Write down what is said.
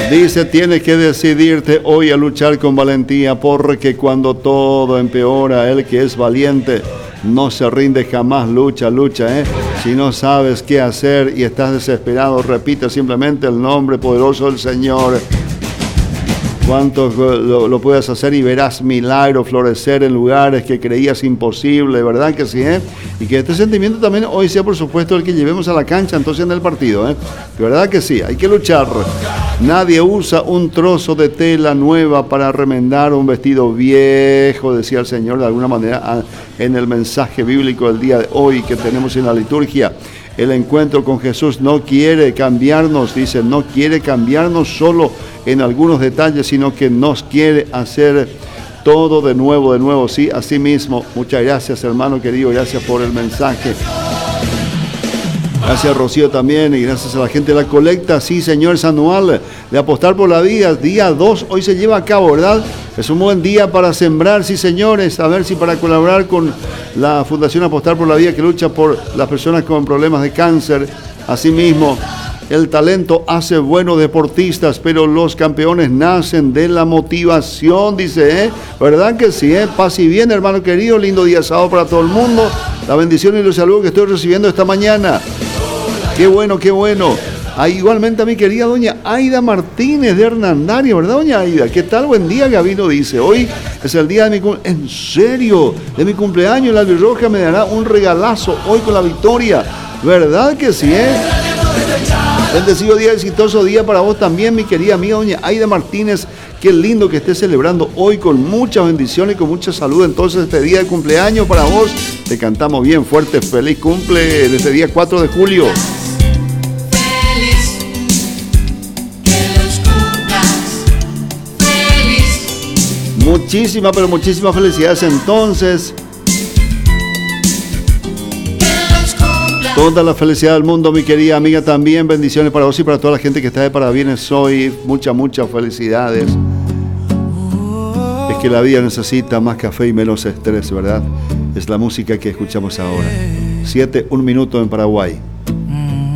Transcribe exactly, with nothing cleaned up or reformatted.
Dice, tienes que decidirte hoy a luchar con valentía, porque cuando todo empeora, el que es valiente no se rinde jamás, lucha, lucha, ¿eh? Si no sabes qué hacer y estás desesperado, repite simplemente el nombre poderoso del Señor. Cuántos lo, lo puedes hacer y verás milagros florecer en lugares que creías imposible, ¿verdad que sí? Eh? Y que este sentimiento también hoy sea, por supuesto, el que llevemos a la cancha entonces en el partido, ¿eh? ¿Verdad que sí? Hay que luchar. Nadie usa un trozo de tela nueva para remendar un vestido viejo, decía el Señor de alguna manera en el mensaje bíblico del día de hoy que tenemos en la liturgia. El encuentro con Jesús no quiere cambiarnos, dice, no quiere cambiarnos solo en algunos detalles, sino que nos quiere hacer todo de nuevo, de nuevo, sí, así mismo. Muchas gracias, hermano querido, gracias por el mensaje. Gracias, Rocío, también, y gracias a la gente de la colecta, sí, señor, es anual de Apostar por la Vida, día dos, hoy se lleva a cabo, ¿verdad? Es un buen día para sembrar, sí, señores, a ver si para colaborar con la Fundación Apostar por la Vida, que lucha por las personas con problemas de cáncer. Asimismo, el talento hace buenos deportistas, pero los campeones nacen de la motivación, dice, ¿eh? ¿Verdad que sí, eh? Paz y bien, hermano querido, lindo día sábado para todo el mundo. La bendición y los saludos que estoy recibiendo esta mañana. Qué bueno, qué bueno. Ah, igualmente a mi querida doña Aida Martínez de Hernandario, ¿verdad, doña Aida? ¿Qué tal? Buen día, Gabino dice. Hoy es el día de mi cumpleaños. En serio, de mi cumpleaños. La Albirroja me dará un regalazo hoy con la victoria. ¿Verdad que sí, eh? Bendecido día, exitoso día para vos también, mi querida amiga doña Aida Martínez. Qué lindo que estés celebrando hoy con muchas bendiciones y con mucha salud. Entonces, este día de cumpleaños para vos, te cantamos bien fuerte. Feliz cumple en este día cuatro de julio. Feliz, que los cumplas, feliz. Muchísimas, pero muchísimas felicidades entonces. Toda la felicidad del mundo, mi querida amiga, también bendiciones para vos y para toda la gente que está de parabienes hoy. Muchas, muchas felicidades. Es que la vida necesita más café y menos estrés, ¿verdad? Es la música que escuchamos ahora. Siete, un minuto en Paraguay.